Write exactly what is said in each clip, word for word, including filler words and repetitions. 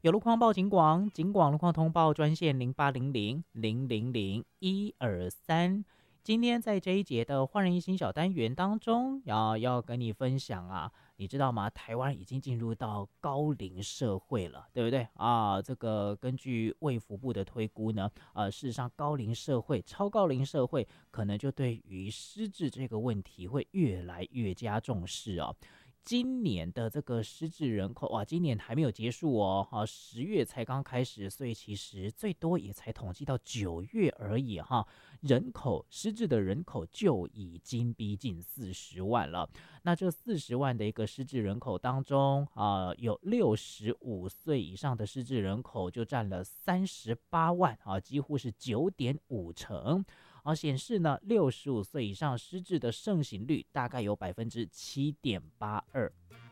有路况报警广，警广路况通报专线零八零零零零零一二三。今天在这一节的焕然一新小单元当中，要要跟你分享啊，你知道吗？台湾已经进入到高龄社会了，对不对啊？这个根据卫福部的推估呢，呃，事实上高龄社会、超高龄社会可能就对于失智这个问题会越来越加重视哦。今年的这个失智人口哇，今年还没有结束哦，哈、啊，十月才刚开始，所以其实最多也才统计到九月而已哈。人口失智的人口就已经逼近四十万了。那这四十万的一个失智人口当中啊、呃，有六十五岁以上的失智人口就占了三十八万啊，几乎是九点五成。啊，显示呢，六十五岁以上失智的盛行率大概有百分之七点八二。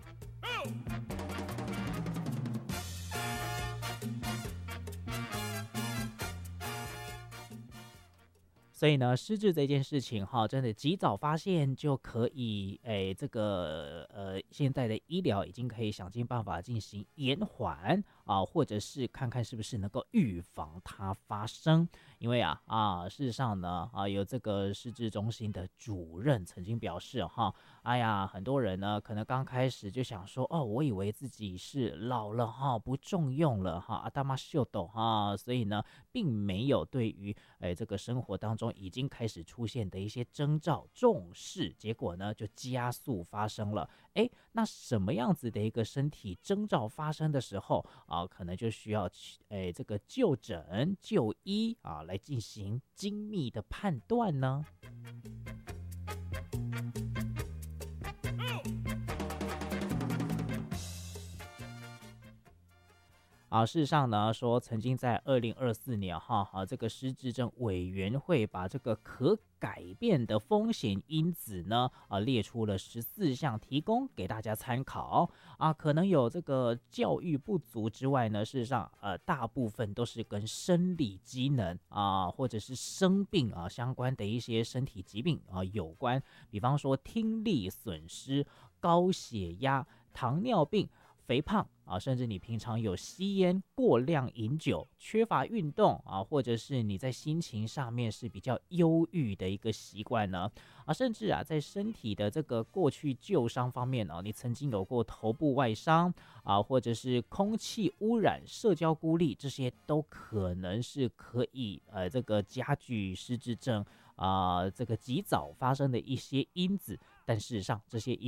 所以呢，失智这件事情哈，真的及早发现就可以，哎，这个呃，现在的医疗已经可以想尽办法进行延缓啊，或者是看看是不是能够预防它发生。因为啊啊，事实上呢啊，有这个失智中心的主任曾经表示哈，哎呀，很多人呢可能刚开始就想说，哦，我以为自己是老了哈，不重用了哈，阿达玛秀斗哈，所以呢，并没有对于哎这个生活当中已经开始出现的一些征兆重视，结果呢就加速发生了。哎，那什么样子的一个身体征兆发生的时候啊，可能就需要哎这个就诊就医啊来进行精密的判断呢？啊，事实上呢，说曾经在二零二四年哈，啊，这个失智症委员会把这个可改变的风险因子呢，啊，列出了十四项，提供给大家参考啊。可能有这个教育不足之外呢，事实上，呃，大部分都是跟生理机能啊，或者是生病啊相关的一些身体疾病啊有关，比方说听力损失、高血压、糖尿病。肥胖啊，甚至你平常有吸烟、过量饮酒、缺乏运动啊，或者是你在心情上面是比较忧郁的一个习惯呢啊，甚至啊，在身体的这个过去旧伤方面呢、啊，你曾经有过头部外伤啊，或者是空气污染、社交孤立，这些都可能是可以呃这个加剧失智症啊、呃、这个及早发生的一些因子，但事实上这些因